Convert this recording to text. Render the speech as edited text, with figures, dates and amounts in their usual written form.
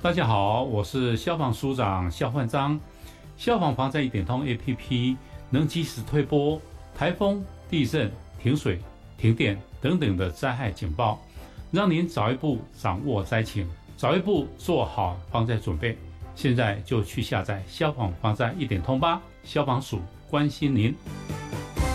大家好，我是消防署长肖焕章。消防防灾一点通 APP 能及时推播台风、地震、停水、停电等等的灾害警报，让您早一步掌握灾情，早一步做好防灾准备。现在就去下载消防防灾一点通吧，消防署关心您。